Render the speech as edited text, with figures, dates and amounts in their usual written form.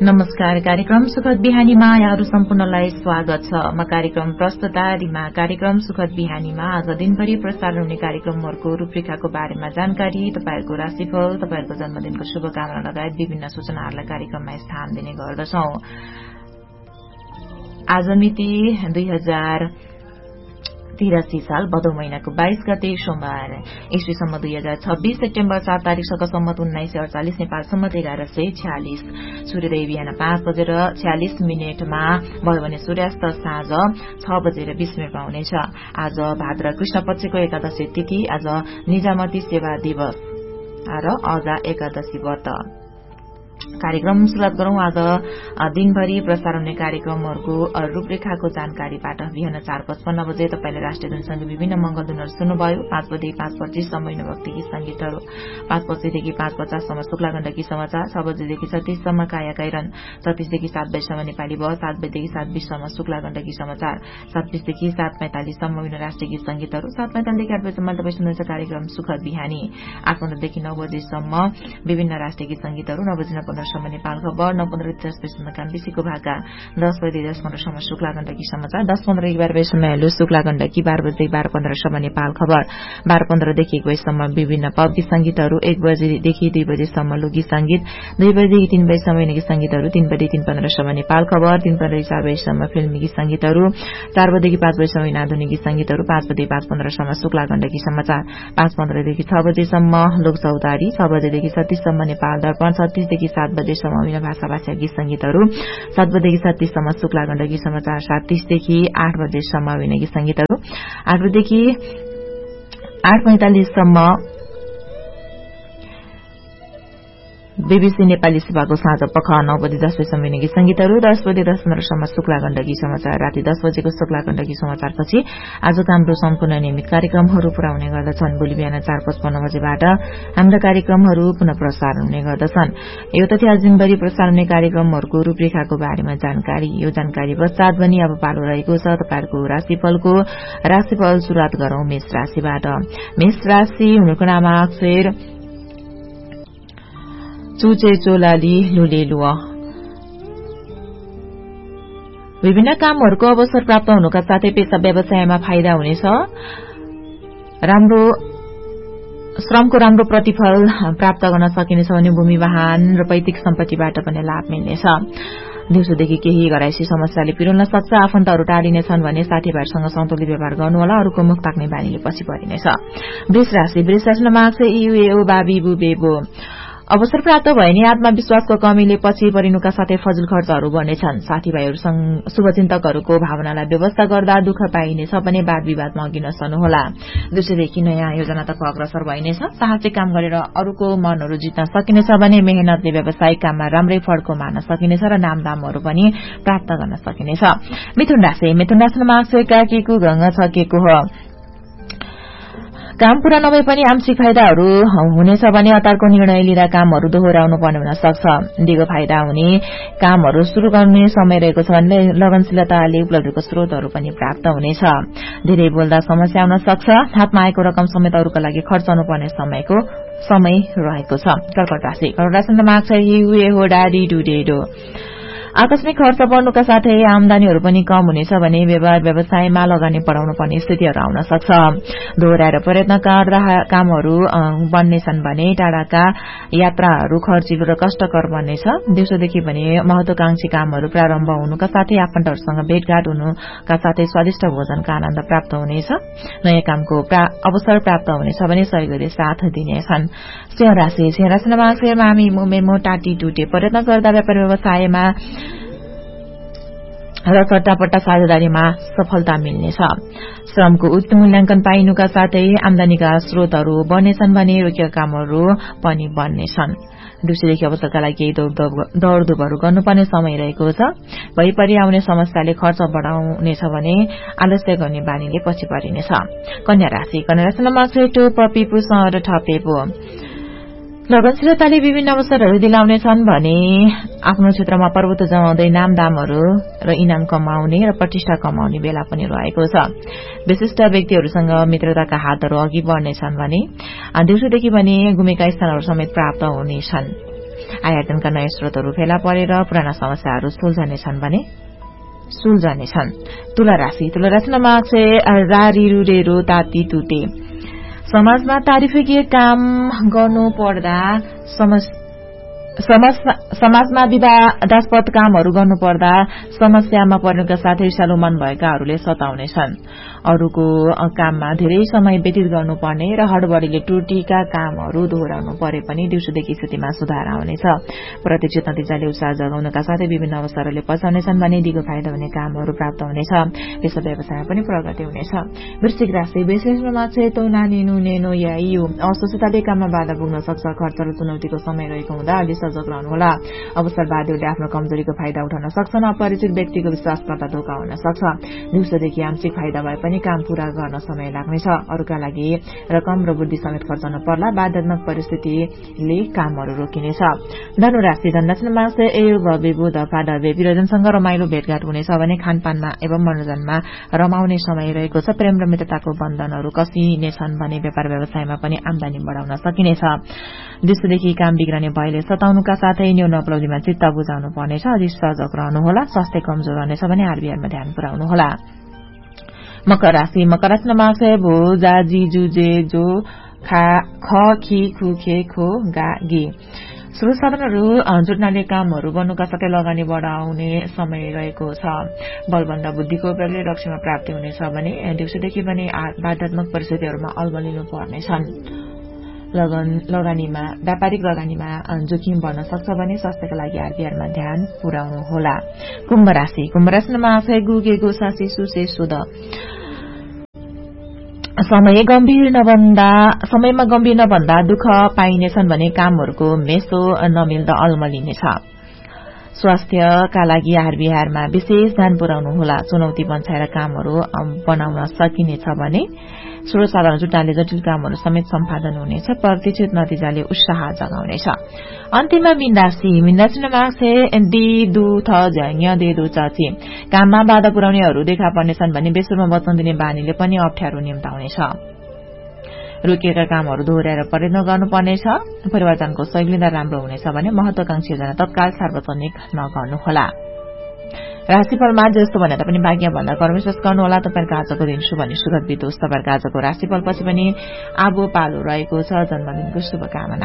नमस्कार। कार्यक्रम सुखद बिहानीमा यहाँहरू सम्पूर्णलाई स्वागत छ। म कार्यक्रम प्रस्तुता रिमा। कार्यक्रम सुखद बिहानीमा आज दिनभरि प्रसारण हुने कार्यक्रमहरूको रूपरेखाको बारेमा जानकारी, तपाईहरूको राशिफल, तपाईहरूको जन्मदिनको शुभकामना लगायत विभिन्न सूचनाहरूलाई कार्यक्रममा स्थान दिने गर्दछौं। आज मिति 2083 साल भदौ महिनाको 22 गते सोमबार, ईस्वी सम्मत 2026 सेप्टेम्बर 4 तारिक शक सम्मत 1948 नेपाल सम्मत 1146। सूर्योदय बिहान 5:46 भयो भने सूर्यास्त साँझ 6:20 हुनेछ। आज भाद्र कृष्ण पक्षको एकादशी तिथि। आज निजामती सेवा दिवस र अजा एकादशी व्रत। कार्यक्रम शुरूआत गरौं। आज दिनभरि प्रसारण हुने कार्यक्रमहरूको रूपरेखाको जानकारीबाट बिहान 4:55 बजे तपाईले राष्ट्रिय धुनसँगै विभिन्न मंगल धुनहरू सुन्नुभयो। 5 बजेदेखि 5:25 सम्म भक्ति गीत संगीतहरू, 5 बजेदेखि 5:50 सम्म शुक्ला गण्डकी समाचार, 6 बजेदेखि 36 सम्म काया कैरन, 36 देखि 7 बजेसम्म नेपाली बहस, 7 बजेदेखि 7:20 सम्म शुक्ला गण्डकी समाचार, 7:20 देखि 7:45 सम्म विभिन्न राष्ट्रिय गीत संगीतहरू, 7:45 देखि 8 बजेसम्म तपाईं सुन्नुहुन्छ कार्यक्रम सुखद बिहानी। 8:15 देखि 9 बजेसम्म विभिन्न राष्ट्रिय गीत संगीतहरू, 9 बजे 15 सम्म नेपाल खबर, 9:15 10 बजेसम्म कामबिसीको भाका, 10 बजे 10:15 सम्म शुक्ला गण्डकी समाचार, 10:15 देखि 12 बजेसम्म हेलो शुक्ला गण्डकी, 12 बजे 12:15 सम्म नेपाल खबर, 12:15 देखि 1 बजेसम्म विभिन्न पप गीत संगीतहरू, 1 बजेदेखि 2 बजेसम्म लोकगीत संगीत, 2 बजेदेखि 3 बजेसम्म गीत संगीतहरू, 3 बजेदेखि 3:15 सम्म नेपाल खबर, 3:15 देखि 4 बजेसम्म फिल्मी गीत संगीतहरू, 4 बजेदेखि 5 बजेसम्म आधुनिक गीत संगीतहरू, 5 बजेदेखि 5:15 सम्म शुक्ला गण्डकी समाचार, 5:15 देखि 6 बजेसम्म लोक चौतारी, 6 बजेदेखि 36 सम्म नेपाल दर्पण, 36 देखि 7 बजेसम्म विभिन्न भाषा गीत संगीतहरू, 7 बजेदेखि 37 सम्म शुक्ला गण्डकी समाचार, 7:30 देखि 8 बजेसम्म विभिन्न गीत संगीतहरू, 8 बजेदेखि 8:45 सम्म बीबीसी नेपाली सेवाको साँझ पख, 9 बजे 10 बजेसम्म गीत संगीतहरू, 10 बजे 10:15 सम्म शुक्ला गण्डकी समाचार, राति 10 बजेको शुक्ला गण्डकी समाचारपछि आजको हाम्रो सम्पूर्ण नियमित कार्यक्रमहरू पूरा हुने गर्दछन्। भोलि बिहान 4:55 बजेबाट हाम्रा कार्यक्रमहरू पुनः प्रसारण हुने गर्दछन्। यो तथ्य आज दिनभरि प्रसारण हुने कार्यक्रमहरूको रूपरेखाको बारेमा जानकारी। यो जानकारी पश्चात पनि अब पालो रहेको छ तपाईहरूको राशिफलको। राशिफल शुरूआत गरौं मेष राशिबाट। मेष राशि हुनुको नाम अक्षर चुचे चोलाली लुलेलुवा। विभिन्न कामहरूको अवसर प्राप्त हुनुका साथै पेशा व्यवसायमा फाइदा हुनेछ। श्रमको राम्रो प्रतिफल प्राप्त गर्न सकिनेछ भने भूमि वाहन र पैतृक सम्पत्तिबाट पनि लाभ मिल्नेछ। दिउँसोदेखि केही घराइसी समस्याले पिरोल्न सक्छ। आफन्तहरू टाढिनेछन् भने साथीभाइसँग सन्तुलित व्यवहार गर्नुहोला। अरूको मुख ताक्ने बानीले पछि परिनेछ। वृष राशिमा मार्क्स इयुएओ बाबी बुबेबो। अवसर प्राप्त भए नि आत्मविश्वासको कमीले पछि परिनुका साथै फजुल खर्चहरू बढ्नेछन्। साथीभाइहरूसँग शुभचिन्तकहरूको भावनालाई व्यवस्था गर्दा दुःख पाइनेछ भने वाद विवादमा अघि नसर्नुहोला। दिउँसोदेखि नयाँ योजनातर्फ अग्रसर भइनेछ। साहसिक काम गरेर अरूको मनहरू जित्न सकिनेछ भने मेहनतले व्यावसायिक काममा राम्रै फड्को मार्न सकिनेछ र नामदामहरू पनि प्राप्त गर्न सकिनेछ। मिथुन राशिमा मार्क्स एकाकीको गंगा छकेको हो। काम पूरा नभए पनि आंशिक फाइदाहरू हुनेछ भने अतारको निर्णय लिँदा कामहरू दोहोर्याउनु पर्ने हुन सक्छ। दिगो फाइदा हुने कामहरू शुरू गर्ने समय रहेको छ भने लगनशीलताले उपलब्धिको स्रोतहरू पनि प्राप्त हुनेछ। धेरै बोल्दा समस्या आउन सक्छ। हातमा आएको रकम समेत अरूका लागि खर्चाउनु पर्ने समय रहेको छ। कर्कट राशिमा मार्क्स हिउए डाडी डुडेडो। आकस्मिक खर्च बढ्नुका साथै आमदानीहरू पनि कम हुनेछ भने व्यवसायमा लगानी बढाउनु पर्ने स्थितिहरू आउन सक्छ। दोहोर्याएर प्रयत्न गर्दा कामहरू बन्नेछन् भने टाढाका यात्राहरू खर्चिलो र कष्टकर बन्नेछ। दिउँसोदेखि भने महत्वाकांक्षी कामहरू प्रारम्भ हुनुका साथै आफन्तहरूसँग भेटघाट हुनुका साथै स्वादिष्ट भोजनका आनन्द प्राप्त हुनेछ। नयाँ कामको अवसर प्राप्त हुनेछ भने सहयोगले साथ दिनेछन्। सिंह राशिमा मार्क्स मामी मोमेमो टाटी टुटे। प्रयत्न गर्दा व्यापार व्यवसायमा र सट्टापट्टा साझेदारीमा सफलता मिल्नेछ। श्रमको उचित मूल्याङ्कन पाइनुका साथै आमदानीका स्रोतहरू बढ्नेछन् भने रोकिएका कामहरू पनि बढ्नेछन्। दिउँसोदेखि अवसरका लागि केही दौडधुपहरू गर्नुपर्ने समय रहेको छ। भइपरि आउने समस्याले खर्च बढाउनेछ भने आलस्य गर्ने बानीले पछि परिनेछ। कन्या राशिमा मार्क्स टोप पिपु सहर ठपेपो। लगनशीलताले विभिन्न अवसरहरू दिलाउनेछन् भने आफ्नो क्षेत्रमा पर्वत जमाउँदै नामदामहरू र इनाम कमाउने र प्रतिष्ठा कमाउने बेला पनि रहेको छ। विशिष्ट व्यक्तिहरूसँग मित्रताका हातहरू अघि बढ्नेछन् भने दिउँसोदेखि भने गुमेका स्थानहरू समेत प्राप्त हुनेछन्। आयार्जनका नयाँ स्रोतहरू फेला परेर पुराना समस्याहरू सुल्झनेछन्। तुला राशिमा माग छे रारी रुरेरो ताती तुते। समाजमा तारिफकीय काम गर्नु पर्दा समाजमा विवादास्पद कामहरू गर्नुपर्दा समस्यामा पर्नुका साथै रिसालु मन भएकाहरूले सताउनेछन्। अरूको काममा धेरै समय व्यतीत गर्नुपर्ने र हडबडीले टुटीका कामहरू दोहोर्याउनु परे पनि दिउँसोदेखि स्थितिमा सुधार आउनेछ। प्रतीक्षित नतिजाले उत्साह जगाउनका साथै विभिन्न अवसरहरूले पछाउनेछन् भने दिगो फाइदा हुने कामहरू प्राप्त हुनेछ। पेशा व्यवसायमा पनि प्रगति हुनेछ। वृश्चिक राशि विश्लेषणमा अस्वस्थताले काममा बाधा पुग्न सक्छ। खर्च र चुनौतीको समय रहेको हुँदा अलि सजग रहनुहोला। अवसरवादीहरूले आफ्नो कमजोरीको फाइदा उठाउन सक्छन्। अपरिचित व्यक्तिको विश्वासकर्ता धोका हुन सक्छ। दिउँसोदेखि आंशिक फाइदा भए पनि काम पूरा गर्न समय लाग्नेछ। अरूका लागि रकम र बुद्धि समेत खर्चन पर्ला। बाधात्मक परिस्थितिले कामहरू रोकिनेछ। धनुराशि धनराशिमा विरोजनसँग रमाइलो भेटघाट हुनेछ भने खानपानमा एवं मनोरञ्जनमा रमाउने समय रहेको छ। प्रेम र मित्रताको बन्धनहरू कसिनेछन् भने व्यापार व्यवसायमा पनि आमदानी बढाउन सकिनेछ। दिउँसोदेखि काम बिग्रने भयले सताउनुका साथै न्यून उपलब्धिमा चित्त बुझाउनु पर्नेछ। अधिक सजग रहनुहोला। स्वास्थ्य कमजोर रहनेछ भने हारबिहारमा ध्यान पुर्याउनुहोला। मकर राशिमा माग छे भो जा जी जु जे जो खा ख खी खु खे खो गा गे। स्रोत साधनहरू जुट्नाले कामहरू गर्नुका साथै लगानी बढाउने समय रहेको छ। बलबन्दा बुद्धिको उपयोगले लक्ष्यमा प्राप्ति हुनेछ भने दिउँसोदेखि पनि बाधात्मक परिस्थितिहरूमा अल्मलिनु पर्नेछन्। लगानीमा व्यापारिक लगानीमा जोखिम बढ्न सक्छ भने स्वास्थ्यका लागि हारबिहारमा ध्यान पुर्याउनुहोला। कुम्भ राशिमा आफै गुगेको सासी सुसे सुद। समयमा गम्भीर नभन्दा दुःख पाइनेछन् भने कामहरूको मेसो नमिल्दा अल्मलिनेछ। स्वास्थ्यका लागि हारबिहारमा विशेष ध्यान पुर्याउनुहोला। चुनौती बन्छाएर कामहरू बनाउन सकिनेछ भने स्रोत साधन जुटाले जटिल कामहरू समेत सम्पादन हुनेछ। प्रतीक्षित नतिजाले उत्साह जगाउनेछ। अन्त्यमा मीन राशिमा छे दी दु थ झ्याङ दे दु चची। काममा बाधा पुर्याउनेहरू देखा पर्नेछन् भने बेसुरमा वचन दिने बानीले पनि अप्ठ्यारो निम्ताउनेछ। रोकिएका कामहरू दोहोर्याएर प्रयत्न गर्नुपर्नेछ। परिवारजनको सहयोगले राम्रो हुनेछ भने महत्वाकांक्षी योजना तत्काल सार्वजनिक नगर्नुहोला। राशिफलमा जस्तो भने तापनि भाग्य भन्दा कर्मविश्वास गर्नुहोला। तपाईहरूको आजको दिन शुभ अनि सुखद बितोस्। तपाईहरूको आजको राशिफलपछि पनि आबो पालो रहेको छ। जन्मदिनको शुभकामना।